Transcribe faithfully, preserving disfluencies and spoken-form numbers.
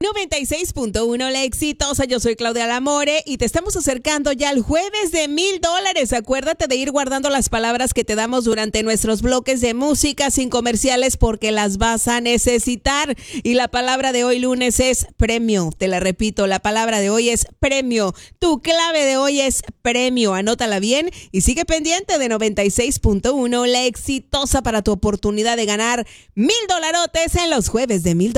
noventa y seis punto uno La Exitosa, yo soy Claudia Lamore y te estamos acercando ya al jueves de mil dólares. Acuérdate de ir guardando las palabras que te damos durante nuestros bloques de música sin comerciales porque las vas a necesitar. Y la palabra de hoy lunes es premio. Te la repito, la palabra de hoy es premio. Tu clave de hoy es premio. Anótala bien y sigue pendiente de noventa y seis punto uno La Exitosa para tu oportunidad de ganar mil dolarotes en los jueves de mil dólares.